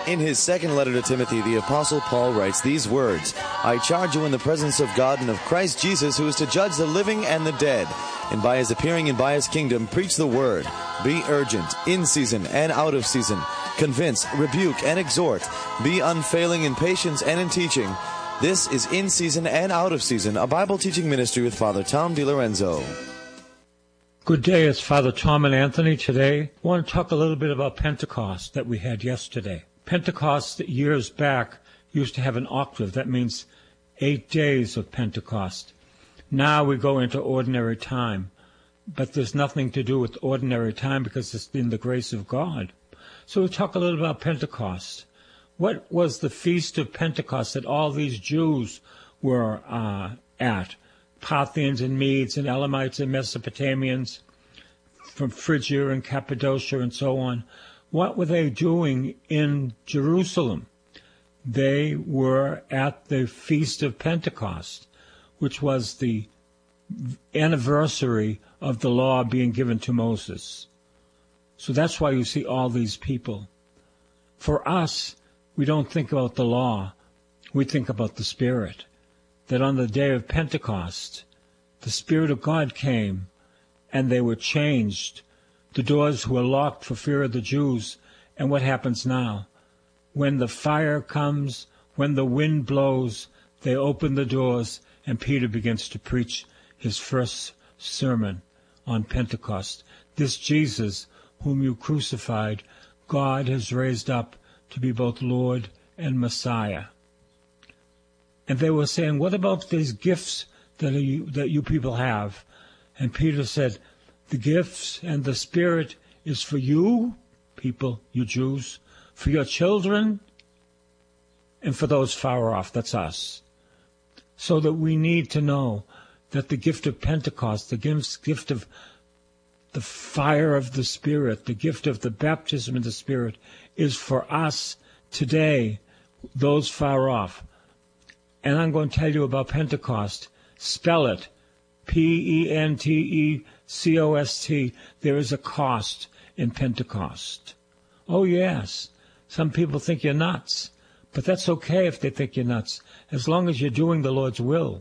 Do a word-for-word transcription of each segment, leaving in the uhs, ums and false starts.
In his second letter to Timothy, the Apostle Paul writes these words, I charge you in the presence of God and of Christ Jesus, who is to judge the living and the dead, and by his appearing and by his kingdom, preach the word. Be urgent, in season and out of season. Convince, rebuke, and exhort. Be unfailing in patience and in teaching. This is In Season and Out of Season, a Bible teaching ministry with Father Tom DiLorenzo. Good day, it's Father Tom and Anthony today. I want to talk a little bit about Pentecost that we had yesterday. Pentecost years back used to have an octave. That means eight days of Pentecost. Now we go into ordinary time. But there's nothing to do with ordinary time because it's been the grace of God. So we'll talk a little about Pentecost. What was the Feast of Pentecost that all these Jews were uh, at? Parthians and Medes and Elamites and Mesopotamians from Phrygia and Cappadocia and so on. What were they doing in Jerusalem? They were at the Feast of Pentecost, which was the anniversary of the law being given to Moses. So that's why you see all these people. For us, we don't think about the law. We think about the Spirit. That on the day of Pentecost, the Spirit of God came and they were changed. The doors were locked for fear of the Jews. And what happens now? When the fire comes, when the wind blows, they open the doors and Peter begins to preach his first sermon on Pentecost. This Jesus, whom you crucified, God has raised up to be both Lord and Messiah. And they were saying, what about these gifts that you, that you people have? And Peter said, the gifts and the Spirit is for you, people, you Jews, for your children, and for those far off. That's us. So that we need to know that the gift of Pentecost, the gift of the fire of the Spirit, the gift of the baptism of the Spirit, is for us today, those far off. And I'm going to tell you about Pentecost. Spell it. P E N T E C O S T. There is a cost in Pentecost. Oh, yes. Some people think you're nuts. But that's okay if they think you're nuts, as long as you're doing the Lord's will.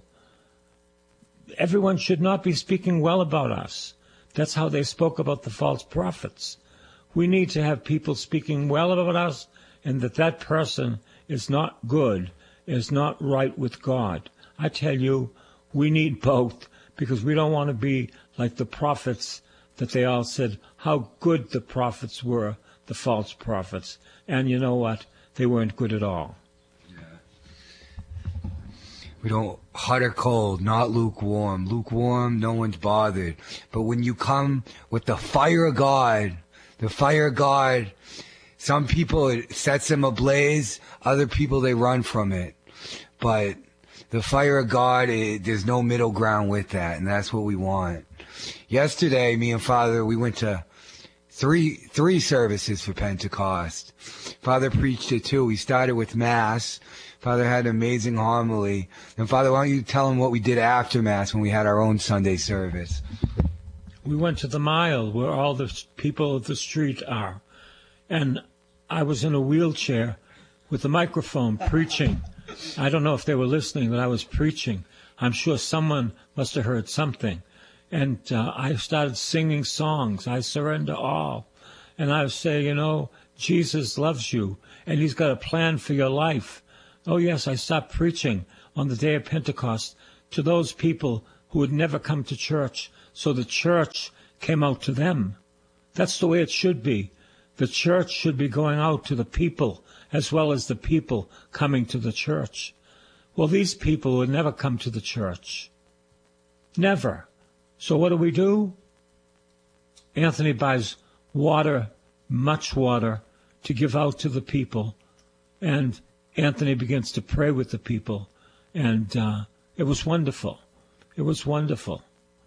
Everyone should not be speaking well about us. That's how they spoke about the false prophets. We need to have people speaking well about us, and that that person is not good, is not right with God. I tell you, we need both, because we don't want to be like the prophets that they all said how good the prophets were, the false prophets. And you know what? They weren't good at all. Yeah. We don't hot or cold, not lukewarm. Lukewarm, no one's bothered. But when you come with the fire of God, the fire of God, some people, it sets them ablaze. Other people, they run from it. But the fire of God, it, there's no middle ground with that, and that's what we want. Yesterday, me and Father, we went to three three services for Pentecost. Father preached it too. We started with Mass. Father had an amazing homily. And Father, why don't you tell them what we did after Mass when we had our own Sunday service? We went to the mile where all the people of the street are. And I was in a wheelchair with a microphone preaching. I don't know if they were listening, but I was preaching. I'm sure someone must have heard something. And uh, I started singing songs. I surrender all. And I would say, you know, Jesus loves you, and he's got a plan for your life. Oh, yes, I stopped preaching on the day of Pentecost to those people who had never come to church. So the church came out to them. That's the way it should be. The church should be going out to the people as well as the people coming to the church. Well, these people would never come to the church. Never. So what do we do? Anthony buys water, much water, to give out to the people. And Anthony begins to pray with the people. And uh, it was wonderful. It was wonderful.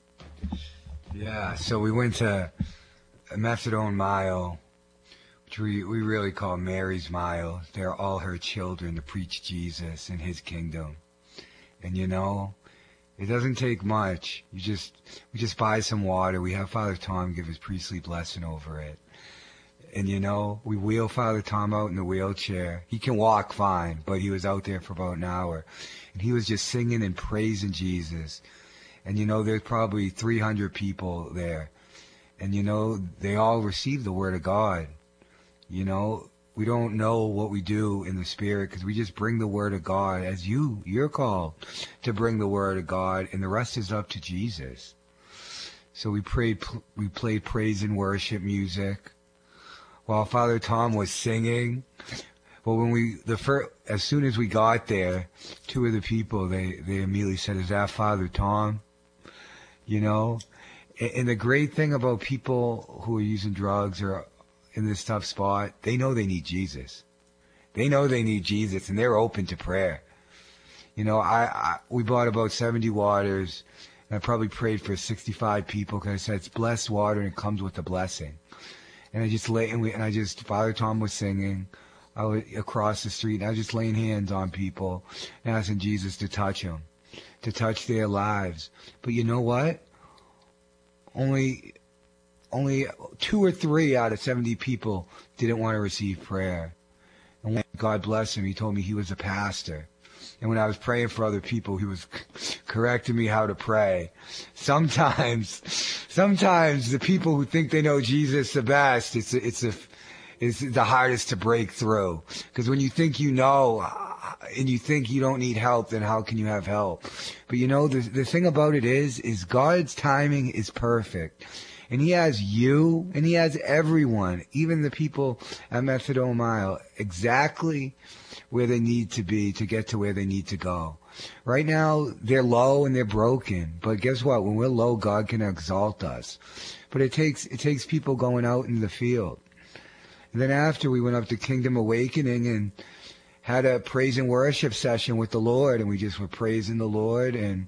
Yeah, so we went to a Methadone Mile, which we, we really call Mary's Mile. They're all her children to preach Jesus and his kingdom. And you know, it doesn't take much. You just we just buy some water. We have Father Tom give his priestly blessing over it. And, you know, we wheel Father Tom out in the wheelchair. He can walk fine, but he was out there for about an hour. And he was just singing and praising Jesus. And, you know, there's probably three hundred people there. And, you know, they all received the Word of God. You know, we don't know what we do in the Spirit because we just bring the Word of God as you, you're called to bring the Word of God, and the rest is up to Jesus. So we prayed, we played praise and worship music while Father Tom was singing. Well, when we, the first, as soon as we got there, two of the people, they, they immediately said, "Is that Father Tom?" You know? And the great thing about people who are using drugs or in this tough spot, they know they need Jesus. They know they need Jesus, and they're open to prayer. You know, I, I we bought about seventy waters, and I probably prayed for sixty-five people because I said it's blessed water and it comes with a blessing. And I just lay and, we, and I just Father Tom was singing, I was across the street, and I was just laying hands on people and asking Jesus to touch them, to touch their lives. But you know what? Only, only two or three out of seventy people didn't want to receive prayer. And when God bless him, he told me he was a pastor. And when I was praying for other people, he was c- correcting me how to pray. Sometimes, sometimes the people who think they know Jesus the best, it's a, it's a, it's the hardest to break through. Because when you think you know, and you think you don't need help, then how can you have help? But you know, the the thing about it is, is God's timing is perfect. And he has you, and he has everyone, even the people at Methadone Mile, exactly where they need to be to get to where they need to go. Right now, they're low and they're broken. But guess what? When we're low, God can exalt us. But it takes it takes people going out in the field. And then after, we went up to Kingdom Awakening and had a praise and worship session with the Lord, and we just were praising the Lord, and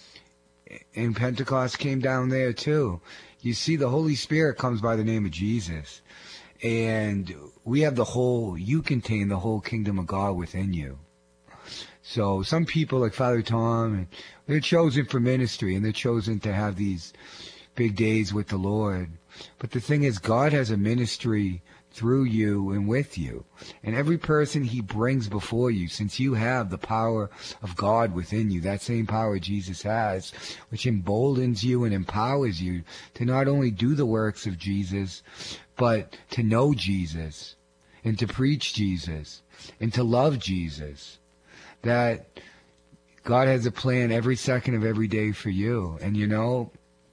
and Pentecost came down there too. You see, the Holy Spirit comes by the name of Jesus, and we have the whole, you contain the whole kingdom of God within you. So some people like Father Tom, and they're chosen for ministry, and they're chosen to have these big days with the Lord. But the thing is, God has a ministry through you and with you. And every person he brings before you, since you have the power of God within you, that same power Jesus has, which emboldens you and empowers you to not only do the works of Jesus, but to know Jesus and to preach Jesus and to love Jesus. That God has a plan every second of every day for you. And you know,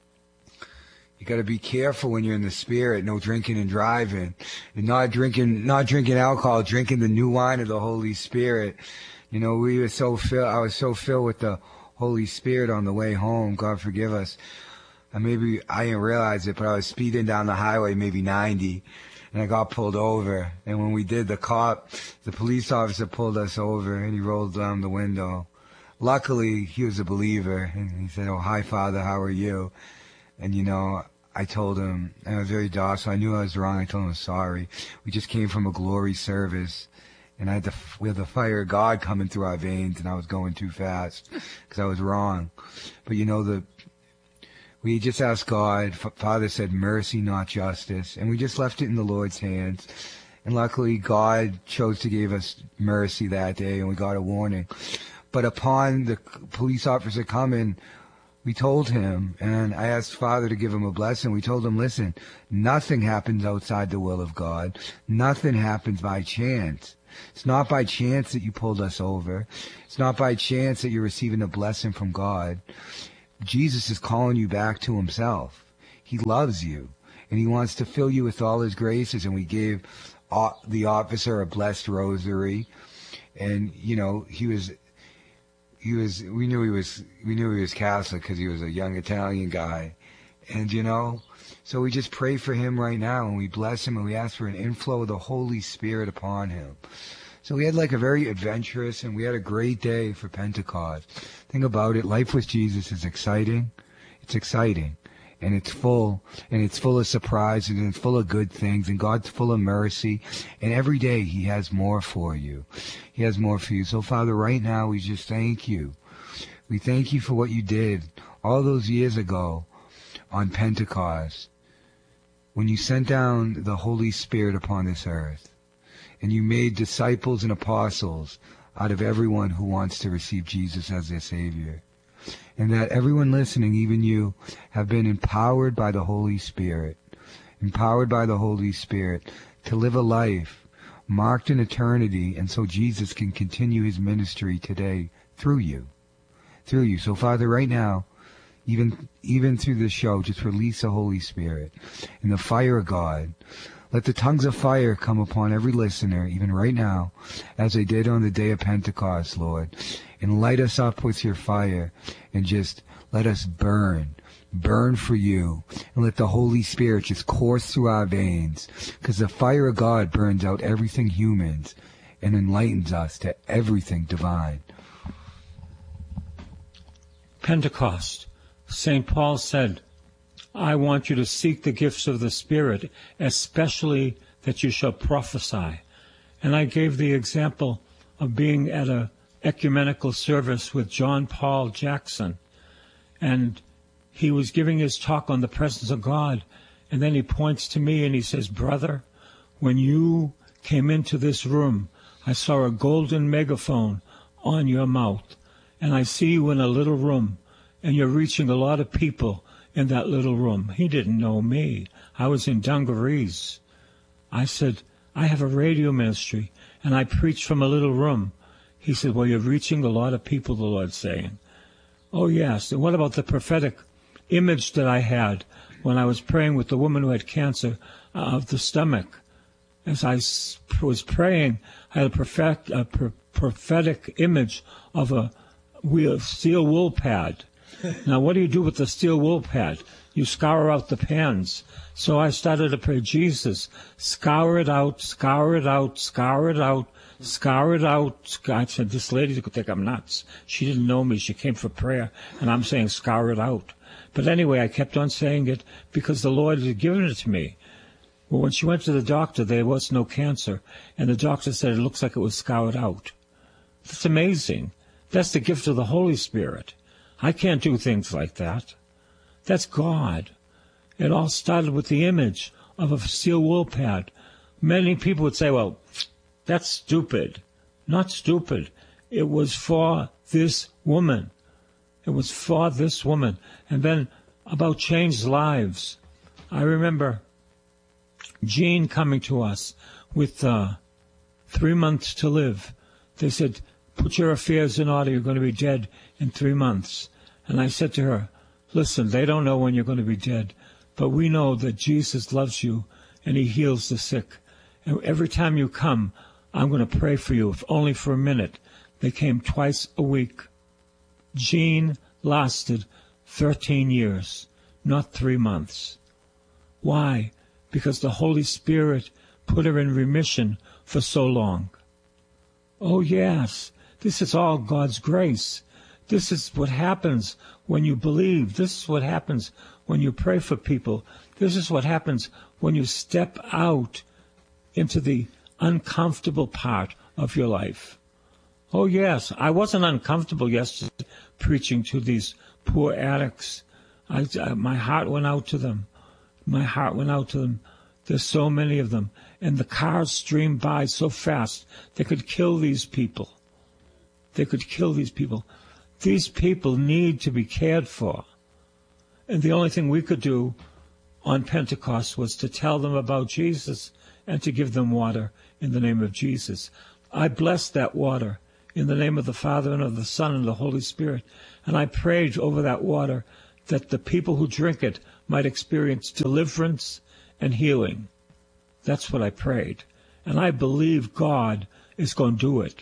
you got to be careful when you're in the Spirit. No drinking and driving, and not drinking, not drinking alcohol. Drinking the new wine of the Holy Spirit. You know, we were so filled. I was so filled with the Holy Spirit on the way home. God forgive us. And maybe I didn't realize it, but I was speeding down the highway, maybe ninety, and I got pulled over. And when we did, the cop, the police officer pulled us over, and he rolled down the window. Luckily, he was a believer, and he said, "Oh, hi, Father, how are you?" And, you know, I told him, and I was very docile. I knew I was wrong. I told him I was sorry. We just came from a glory service, and I had the, we had the fire of God coming through our veins, and I was going too fast because I was wrong. But, you know, the we just asked God. Father said mercy, not justice. And we just left it in the Lord's hands. And luckily, God chose to give us mercy that day, and we got a warning. But upon the police officer coming, we told him, and I asked Father to give him a blessing. We told him, listen, nothing happens outside the will of God. Nothing happens by chance. It's not by chance that you pulled us over. It's not by chance that you're receiving a blessing from God. Jesus is calling you back to himself. He loves you, and he wants to fill you with all his graces. And we gave the officer a blessed rosary, and, you know, he was... He was. We knew he was. We knew he was Catholic because he was a young Italian guy, and you know, so we just pray for him right now, and we bless him, and we ask for an inflow of the Holy Spirit upon him. So we had like a very adventurous, and we had a great day for Pentecost. Think about it. Life with Jesus is exciting. It's exciting, and it's full, and it's full of surprises, and it's full of good things, and God's full of mercy, and every day he has more for you. He has more for you. So, Father, right now, we just thank you. We thank you for what you did all those years ago on Pentecost. when you sent down the Holy Spirit upon this earth, and you made disciples and apostles out of everyone who wants to receive Jesus as their Savior. And that everyone listening, even you, have been empowered by the Holy Spirit, empowered by the Holy Spirit to live a life marked in eternity, and so Jesus can continue his ministry today through you. Through you. So, Father, right now, even even through this show, just release the Holy Spirit and the fire of God. Let the tongues of fire come upon every listener, even right now, as they did on the day of Pentecost, Lord. And light us up with your fire, and just let us burn, burn for you. And let the Holy Spirit just course through our veins, because the fire of God burns out everything humans and enlightens us to everything divine. Pentecost. Saint Paul said, I want you to seek the gifts of the Spirit, especially that you shall prophesy. And I gave the example of being at a ecumenical service with John Paul Jackson. And he was giving his talk on the presence of God. And then he points to me and he says, brother, when you came into this room, I saw a golden megaphone on your mouth. And I see you in a little room, and you're reaching a lot of people in that little room. He didn't know me. I was in dungarees. I said, I have a radio ministry, and I preach from a little room. He said, well, you're reaching a lot of people, the Lord's saying. Oh, yes. And what about the prophetic image that I had when I was praying with the woman who had cancer of the stomach? As I was praying, I had a, prophet, a pro- prophetic image of a wheel, steel wool pad. Now, what do you do with the steel wool pad? You scour out the pans. So I started to pray, Jesus, scour it out, scour it out, scour it out, scour it out. I said, this lady could think I'm nuts. She didn't know me. She came for prayer, and I'm saying scour it out. But anyway, I kept on saying it because the Lord had given it to me. Well, when she went to the doctor, there was no cancer, and the doctor said it looks like it was scoured out. That's amazing. That's the gift of the Holy Spirit. I can't do things like that. That's God. It all started with the image of a steel wool pad. Many people would say, well, that's stupid. Not stupid. It was for this woman. It was for this woman. And then about changed lives. I remember Jean coming to us with uh, three months to live. They said, put your affairs in order. You're going to be dead in three months. And I said to her, listen, they don't know when you're going to be dead, but we know that Jesus loves you and he heals the sick. And every time you come, I'm going to pray for you, if only for a minute. They came twice a week. Jean lasted thirteen years, not three months. Why? Because the Holy Spirit put her in remission for so long. Oh, yes, this is all God's grace. This is what happens when you believe. This is what happens when you pray for people. This is what happens when you step out into the uncomfortable part of your life. Oh, yes, I wasn't uncomfortable yesterday preaching to these poor addicts. I, I, my heart went out to them. My heart went out to them. There's so many of them. And the cars stream by so fast, they could kill these people. They could kill these people. These people need to be cared for. And the only thing we could do on Pentecost was to tell them about Jesus and to give them water in the name of Jesus. I blessed that water in the name of the Father and of the Son and the Holy Spirit. And I prayed over that water that the people who drink it might experience deliverance and healing. That's what I prayed. And I believe God is going to do it.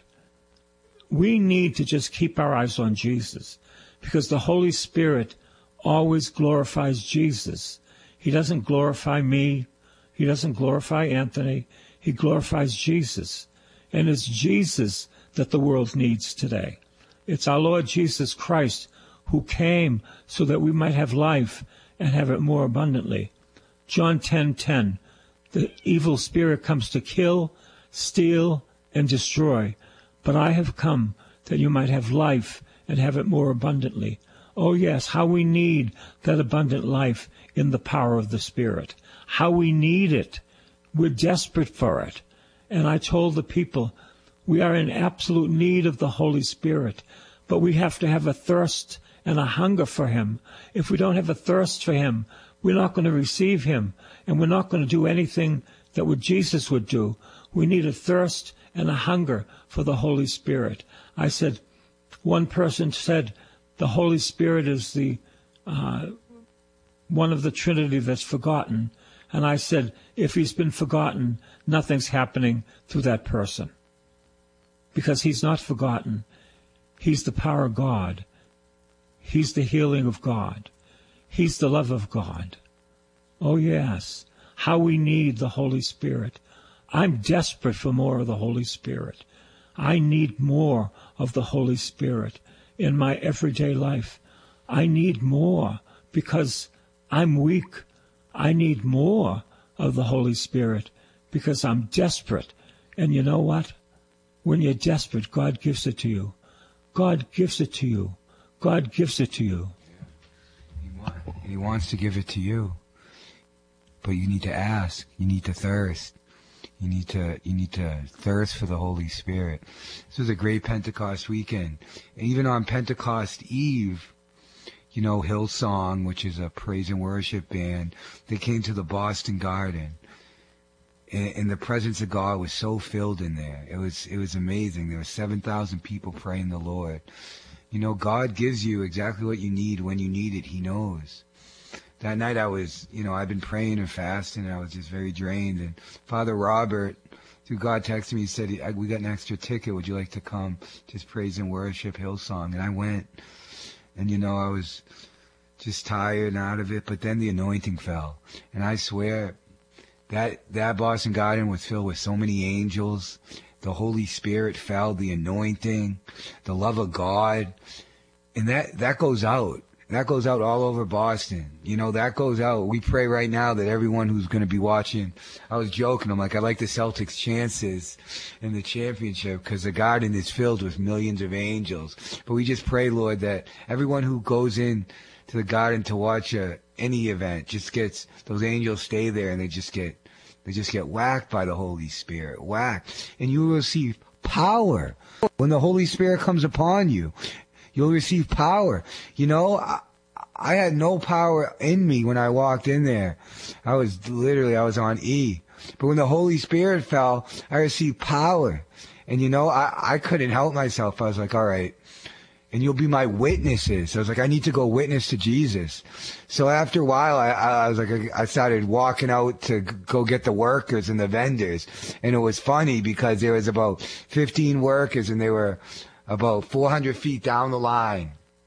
We need to just keep our eyes on Jesus, because the Holy Spirit always glorifies Jesus. He doesn't glorify me. He doesn't glorify Anthony. He glorifies Jesus. And it's Jesus that the world needs today. It's our Lord Jesus Christ who came so that we might have life and have it more abundantly. John ten ten, the evil spirit comes to kill, steal, and destroy. But I have come that you might have life and have it more abundantly. Oh, yes, how we need that abundant life in the power of the Spirit. how we need it. We're desperate for it. And I told the people, we are in absolute need of the Holy Spirit, but we have to have a thirst and a hunger for him. If we don't have a thirst for him, we're not going to receive him, and we're not going to do anything that what Jesus would do. We need a thirst and a hunger for the Holy Spirit. I said, one person said, the Holy Spirit is the uh, one of the Trinity that's forgotten. And I said, if he's been forgotten, nothing's happening through that person. Because he's not forgotten. He's the power of God. He's the healing of God. He's the love of God. Oh, yes. How we need the Holy Spirit. I'm desperate for more of the Holy Spirit. I need more of the Holy Spirit in my everyday life. I need more because I'm weak. I need more of the Holy Spirit because I'm desperate. And you know what? When you're desperate, God gives it to you. God gives it to you. God gives it to you. He, want, he wants to give it to you. But you need to ask. You need to thirst. You need to you need to thirst for the Holy Spirit. This was a great Pentecost weekend. And even on Pentecost Eve, you know, Hillsong, which is a praise and worship band, they came to the Boston Garden. And, and the presence of God was so filled in there. It was it was amazing. There were seven thousand people praying the Lord. You know, God gives you exactly what you need when you need it. He knows. That night I was, you know, I've been praying and fasting, and I was just very drained. And Father Robert, through God, texted me and said, we got an extra ticket. Would you like to come? Just praise and worship Hillsong. And I went. And, you know, I was just tired and out of it. But then the anointing fell. And I swear, that that Boston Garden was filled with so many angels. The Holy Spirit fell, the anointing, the love of God. And that, that goes out. That goes out all over Boston. You know, that goes out. We pray right now that everyone who's going to be watching, I was joking. I'm like, I like the Celtics' chances in the championship because the garden is filled with millions of angels. But we just pray, Lord, that everyone who goes in to the garden to watch a, any event just gets, those angels stay there and they just get, they just get whacked by the Holy Spirit, whacked. And you will receive power when the Holy Spirit comes upon you. You'll receive power. You know, I, I had no power in me when I walked in there. I was literally, I was on E. But when the Holy Spirit fell, I received power. And you know, I, I couldn't help myself. I was like, all right. And you'll be my witnesses. So I was like, I need to go witness to Jesus. So after a while, I, I was like, I started walking out to go get the workers and the vendors. And it was funny because there was about fifteen workers and they were about four hundred feet down the line.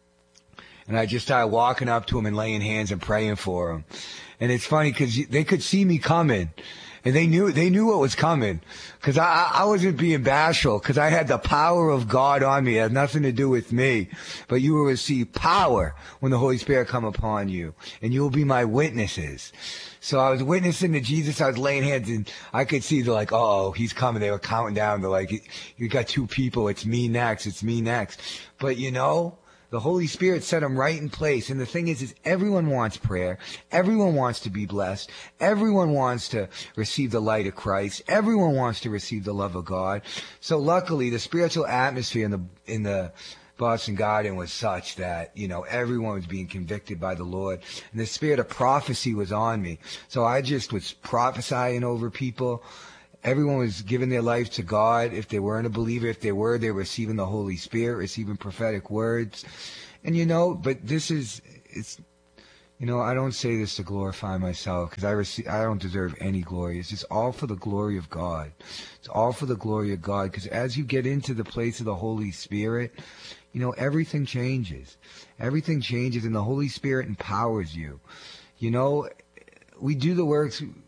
And I just started walking up to them and laying hands and praying for them. And it's funny because they could see me coming. And they knew they knew what was coming. Because I, I wasn't being bashful. Because I had the power of God on me. It had nothing to do with me. But you will receive power when the Holy Spirit come upon you. And you will be my witnesses. So I was witnessing to Jesus. I was laying hands, and I could see they're like, oh, he's coming. They were counting down. They're like, you got two people. It's me next. It's me next. But you know, the Holy Spirit set them right in place. And the thing is, is everyone wants prayer. Everyone wants to be blessed. Everyone wants to receive the light of Christ. Everyone wants to receive the love of God. So luckily, the spiritual atmosphere in the, in the, Boston Garden was such that, you know, everyone was being convicted by the Lord. And the spirit of prophecy was on me. So I just was prophesying over people. Everyone was giving their life to God. If they weren't a believer, if they were, they were receiving the Holy Spirit, receiving prophetic words. And, you know, but this is, it's, you know, I don't say this to glorify myself because I receive, I don't deserve any glory. It's just all for the glory of God. It's all for the glory of God because as you get into the place of the Holy Spirit, you know, everything changes. Everything changes and the Holy Spirit empowers you. You know, we do the works,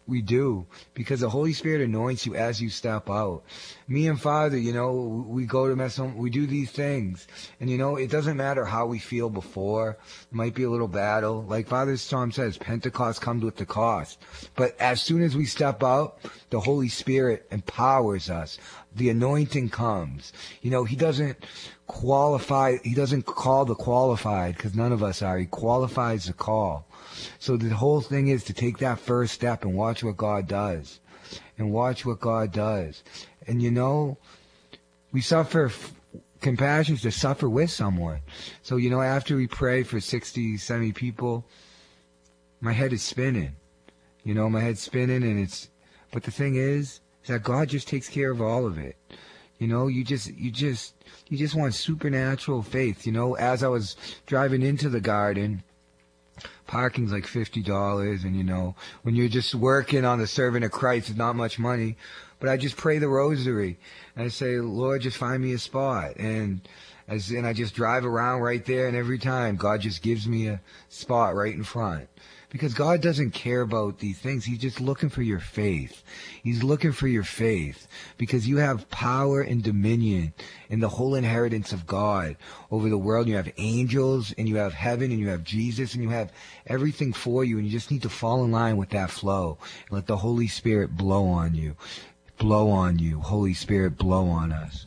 we do, because the Holy Spirit anoints you as you step out. Me and Father, you know, we go to mess home, we do these things. And, you know, it doesn't matter how we feel before. It might be a little battle. Like Father Storm says, Pentecost comes with the cost. But as soon as we step out, the Holy Spirit empowers us. The anointing comes. You know, he doesn't qualify, he doesn't call the qualified, because none of us are. He qualifies the call. So the whole thing is to take that first step and watch what God does. And watch what God does. And you know, we suffer, compassion is to suffer with someone. So, you know, after we pray for sixty, seventy people, my head is spinning. You know, my head's spinning and it's, but the thing is, is that God just takes care of all of it. You know, you just, you just, you just want supernatural faith. You know, as I was driving into the garden, parking's like fifty dollars, and you know, when you're just working on the servant of Christ, it's not much money. But I just pray the rosary, and I say, Lord, just find me a spot, and as and I just drive around right there, and every time God just gives me a spot right in front. Because God doesn't care about these things. He's just looking for your faith. He's looking for your faith. Because you have power and dominion in the whole inheritance of God over the world. You have angels, and you have heaven, and you have Jesus, and you have everything for you. And you just need to fall in line with that flow. And let the Holy Spirit blow on you. Blow on you. Holy Spirit, blow on us.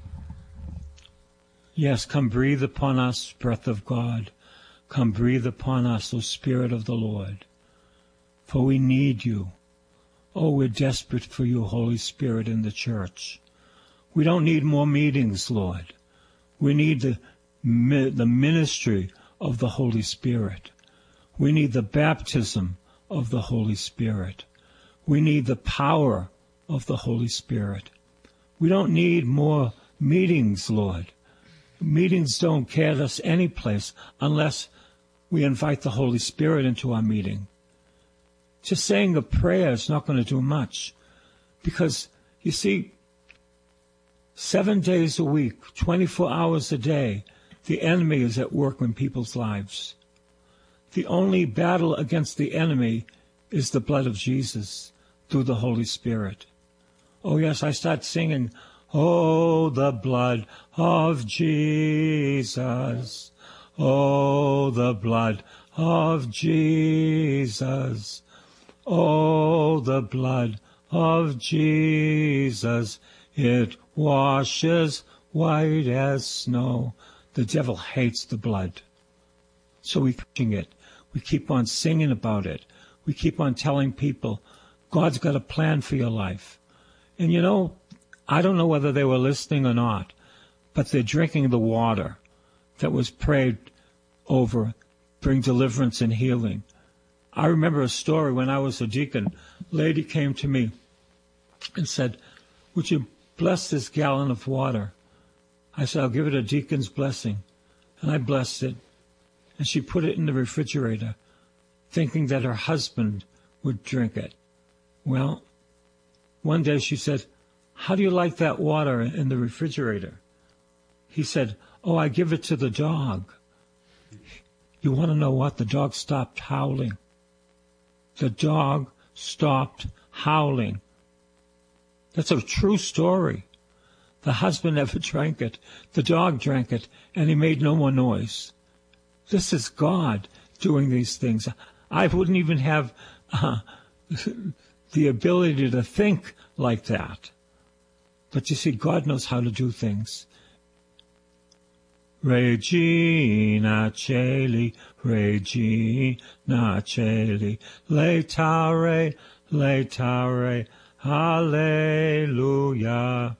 Yes, come breathe upon us, breath of God. Come breathe upon us, O Spirit of the Lord, for we need you. Oh, we're desperate for you, Holy Spirit, in the church. We don't need more meetings, Lord. We need the, the ministry of the Holy Spirit. We need the baptism of the Holy Spirit. We need the power of the Holy Spirit. We don't need more meetings, Lord. Meetings don't get us any place unless we invite the Holy Spirit into our meeting. Just saying a prayer is not going to do much. Because, you see, seven days a week, twenty-four hours a day, the enemy is at work in people's lives. The only battle against the enemy is the blood of Jesus through the Holy Spirit. Oh, yes, I start singing, oh, the blood of Jesus. Oh, the blood of Jesus. Oh, the blood of Jesus. It washes white as snow. The devil hates the blood. So we keep preaching it. We keep on singing about it. We keep on telling people, God's got a plan for your life. And you know, I don't know whether they were listening or not, but they're drinking the water that was prayed over, bring deliverance and healing. I remember a story when I was a deacon. A lady came to me and said, would you bless this gallon of water? I said, I'll give it a deacon's blessing. And I blessed it. And she put it in the refrigerator, thinking that her husband would drink it. Well, one day she said, how do you like that water in the refrigerator? He said, oh, I give it to the dog. You want to know what? The dog stopped howling. The dog stopped howling. That's a true story. The husband never drank it. The dog drank it, and he made no more noise. This is God doing these things. I wouldn't even have uh, the ability to think like that. But you see, God knows how to do things. Regina Caeli, Regina Caeli, laetare, laetare, hallelujah.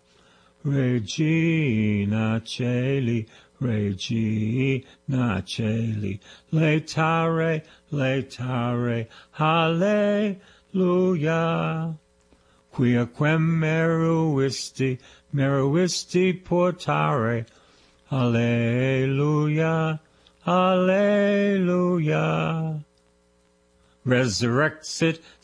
Regina Caeli, Regina Caeli, laetare, laetare, hallelujah. Quia quem meruisti, meruisti portare, hallelujah, hallelujah. Resurrexit